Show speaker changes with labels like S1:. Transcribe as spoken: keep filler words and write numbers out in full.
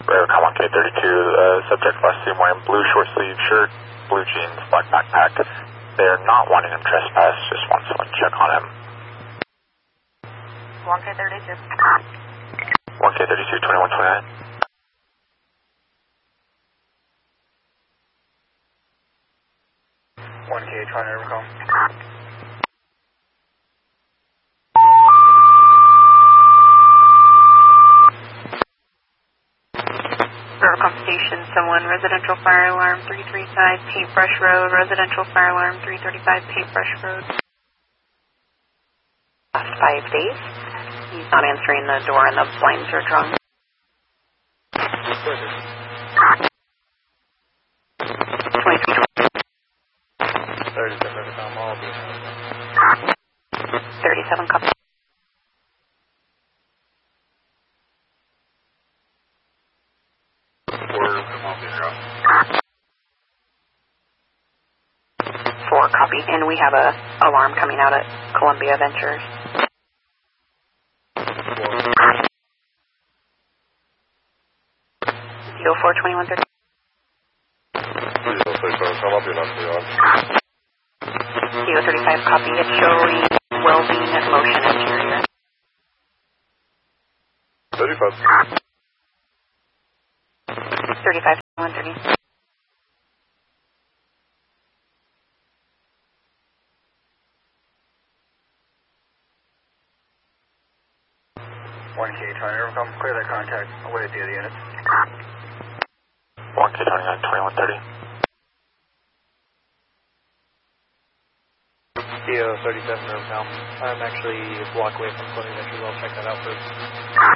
S1: Railcom one K thirty-two, uh, subject last seen wearing blue short sleeve shirt, blue jeans, black backpack. They're not wanting him trespass, just want someone to check on him.
S2: one K thirty-two.
S1: one K thirty-two, twenty-one twenty-nine.
S3: one K, trying to recall.
S2: Rivercom Station, someone, residential fire alarm three thirty-five Paintbrush Road, residential fire alarm three thirty-five Paintbrush Road. Last five days. He's not answering the door and the blinds are drawn. twenty-three
S3: thirty-seven, Rivercom, all be.
S2: thirty-seven copy. Four copy, and we have a alarm coming out at Columbia Ventures. Zero four twenty one thirty. Zero thirty five copy. It's showing well-being and motion interior.
S3: Thirty five.
S2: Thirty five one thirty.
S3: one K, trying to recall. Clear that contact. Away at the other units.
S1: one K twenty-nine, twenty-one thirty.
S3: D O thirty-seven, Rivercom. I'm actually a block away from Columbia Ventures. I'll check that out first.